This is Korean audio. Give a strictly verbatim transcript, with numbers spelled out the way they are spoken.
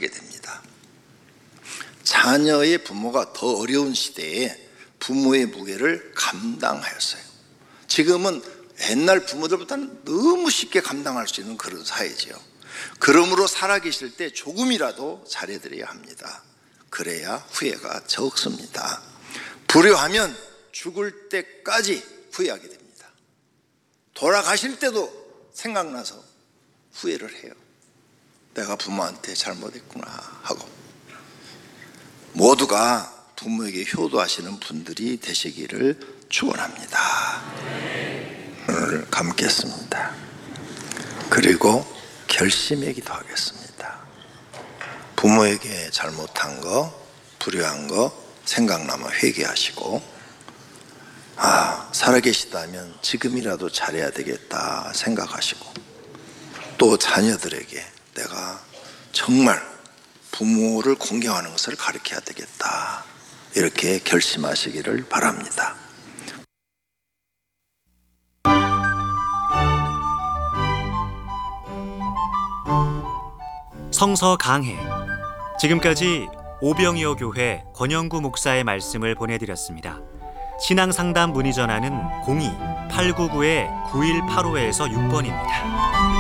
하게 됩니다. 자녀의 부모가 더 어려운 시대에 부모의 무게를 감당하였어요. 지금은 옛날 부모들보다는 너무 쉽게 감당할 수 있는 그런 사회지요. 그러므로 살아계실 때 조금이라도 잘해드려야 합니다. 그래야 후회가 적습니다. 불효하면 죽을 때까지 후회하게 됩니다. 돌아가실 때도 생각나서 후회를 해요. 내가 부모한테 잘못했구나 하고. 모두가 부모에게 효도하시는 분들이 되시기를 축원합니다. 오늘 감겠습니다. 그리고 결심의 기도 하겠습니다. 부모에게 잘못한 거, 불효한 거 생각나면 회개하시고, 아, 살아계시다면 지금이라도 잘해야 되겠다 생각하시고, 또 자녀들에게 내가 정말 부모를 공경하는 것을 가르쳐야 되겠다, 이렇게 결심하시기를 바랍니다. 성서 강해. 지금까지 오병이어 교회 권영구 목사의 말씀을 보내드렸습니다. 신앙상담 문의 전화는 공이 팔구구 구일팔오에서 육 번입니다.